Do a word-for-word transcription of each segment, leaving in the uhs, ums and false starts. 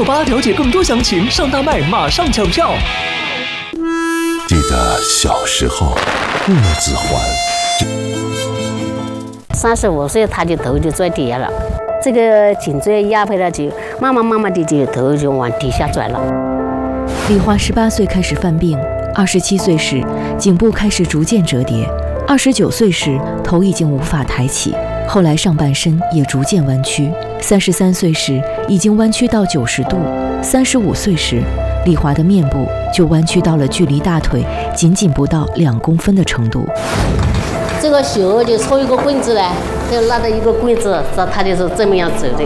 六八了解更多详情，上大麦马上抢票。 记得小时候，木子环。 三十五岁，他的头就转底下了，这个颈椎压迫了，就慢慢慢慢的就头就往底下转了。 李华十八岁开始犯病，二十七岁时颈部开始逐渐折叠，二十九岁时头已经无法抬起，后来上半身也逐渐弯曲，三十三岁时已经弯曲到九十度，三十五岁时，李华的面部就弯曲到了距离大腿仅仅不到两公分的程度。 这个手就抽一个棍子来，就拿着一个棍子，这他就是这么样走的。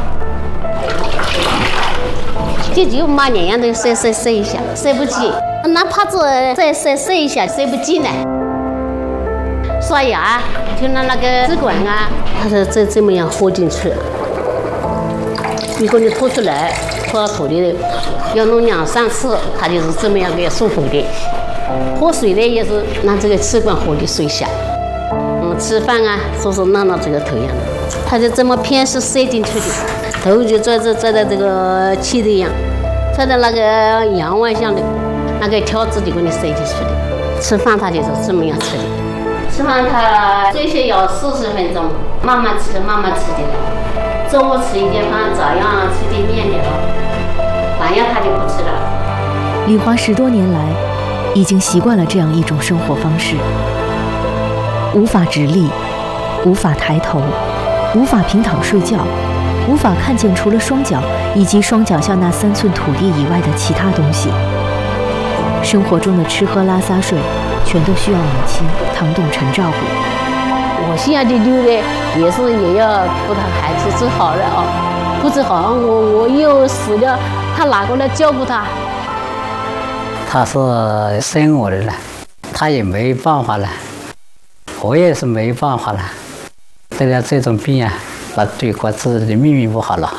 这就马两样的塞塞塞一下，塞不进，哪怕是再塞塞一下，塞不进来。刷牙，就拿那个支管啊，它是这这么样喝进去。如果你吐出来，吐到土里，要弄两三次，它就是这么样给漱口的。喝水呢，也是拿这个气管喝的水下。嗯，吃饭啊，说是拿到这个头样的，它就这么偏是塞进去的，头就拽着拽在这个气的一样，拽在那个阳外向的，那个条子就给你塞进去的。吃饭它就是这么样吃的，吃饭它最少要四十分钟，慢慢吃，慢慢吃的。中午吃一点饭，早上吃点面条，晚上他就不吃了。 李华十多年来，已经习惯了这样一种生活方式。无法直立，无法抬头，无法平躺睡觉，无法看见除了双脚以及双脚下那三寸土地以外的其他东西。生活中的吃喝拉撒睡，全都需要母亲唐栋晨照顾。 我现在的六呢，也是也要把他孩子治好了啊，不治好我我又死了，他哪个来照顾他？ 他是生我的了，他也没办法了。我也是没办法了，得了这种病啊，那对我自己的命运不好了。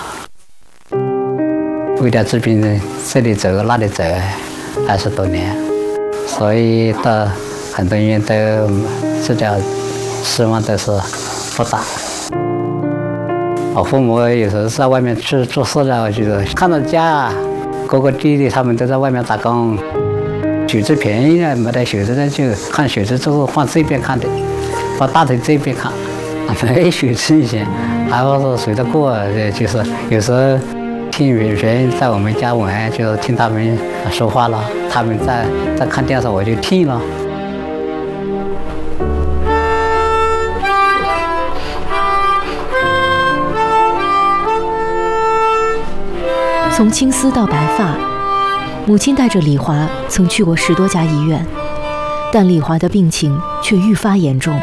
为了治病，这里走那里走，二十多年，所以到很多医院都治疗，希望都是不大。我父母有时候在外面去做事了，我觉得看到家哥哥弟弟他们都在外面打工，手机便宜了，没得手机的就看手机，就是往这边看的。把大腿这边看，没手机以前，还不是睡得过，就是有时候听别人在我们家玩，就听他们说话了，他们在在看电视，我就听了。 从青丝到白发，母亲带着李华曾去过十多家医院，但李华的病情却愈发严重。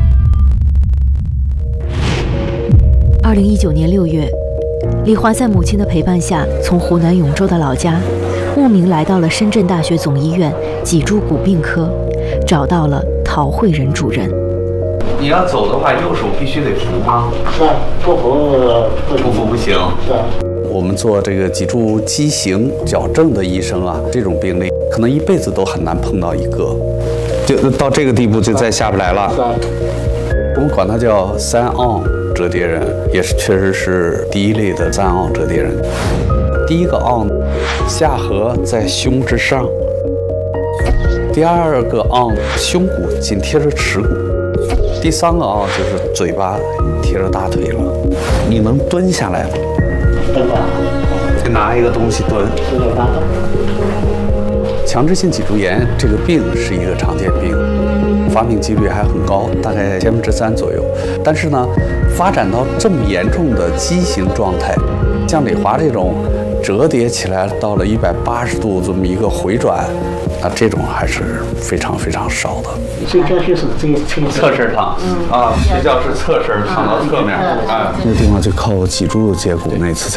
二零一九年六月，李华在母亲的陪伴下，从湖南永州的老家慕名来到了深圳大学总医院脊柱骨病科，找到了陶慧仁主任。 你要走的话，右手必须得扶吗？ 是啊，不扶不扶不行。 是啊。 我们做这个脊柱畸形矫正的医生啊，这种病例可能一辈子都很难碰到一个，就到这个地步就再下不来了。 是啊。 我们管它叫三昂折叠人，也是确实是第一类的三昂折叠人。第一个昂，下颌在胸之上；第二个昂，胸骨紧贴着耻骨；第三个昂就是嘴巴贴着大腿了。你能蹲下来吗？ 蹲吧。 得拿一个东西蹲。 是的，拿。 强直性脊柱炎这个病是一个常见病。发病几率还很高，大概千分之三左右。但是呢，发展到这么严重的畸形状态，像李华这种折叠起来到了一百八十度这么一个回转，那这种还是非常非常少的。 睡觉就是这侧侧身躺，啊，睡觉是侧身躺到侧面，哎， 那个地方就靠脊柱接骨那次才。